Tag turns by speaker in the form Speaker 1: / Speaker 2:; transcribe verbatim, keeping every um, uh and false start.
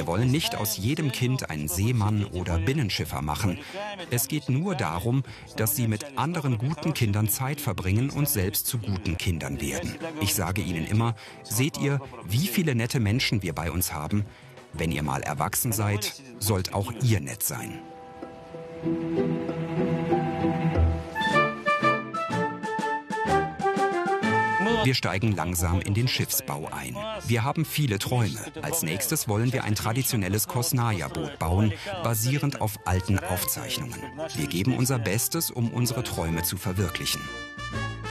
Speaker 1: wollen nicht aus jedem Kind einen Seemann oder Binnenschiffer machen. Es geht nur darum, dass sie mit anderen guten Kindern Zeit verbringen und selbst zu guten Kindern werden. Ich sage ihnen immer, seht ihr, wie viele nette Menschen wir bei uns haben? Wenn ihr mal erwachsen seid, sollt auch ihr nett sein. Wir steigen langsam in den Schiffsbau ein. Wir haben viele Träume. Als nächstes wollen wir ein traditionelles Kosnaja-Boot bauen, basierend auf alten Aufzeichnungen. Wir geben unser Bestes, um unsere Träume zu verwirklichen.